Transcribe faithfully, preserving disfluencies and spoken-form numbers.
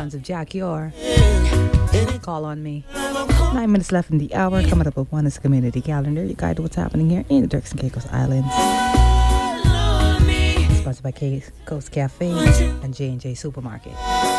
sounds of Jack Yor. Call on me. Nine minutes left in the hour. Coming up at one is the community calendar. You guide what's happening here in the Turks and Caicos Islands. Sponsored by Coast Cafe and J and J Supermarket.